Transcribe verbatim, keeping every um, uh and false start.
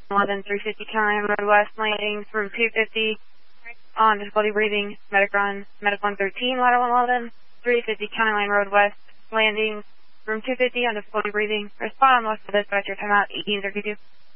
eleven, three fifty County Line Road West, landings from two fifty on difficulty breathing, medic run, medic one thirteen, ladder one eleven, three fifty County Line Road West, landings from two fifty on difficulty breathing, respond on most of dispatcher, timeout eighteen thirty-two.